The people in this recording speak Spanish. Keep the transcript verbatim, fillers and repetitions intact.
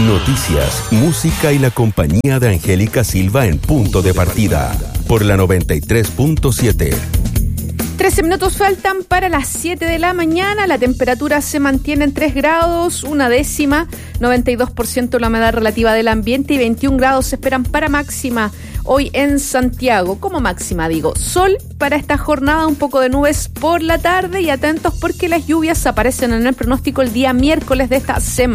Noticias, música y la compañía de Angélica Silva en Punto de Partida, por la noventa y tres punto siete. trece minutos faltan para las siete de la mañana. La temperatura se mantiene en tres grados, una décima, noventa y dos por ciento la humedad relativa del ambiente y veintiún grados se esperan para máxima hoy en Santiago. Como máxima, digo, sol para esta jornada, un poco de nubes por la tarde y atentos porque las lluvias aparecen en el pronóstico el día miércoles de esta semana.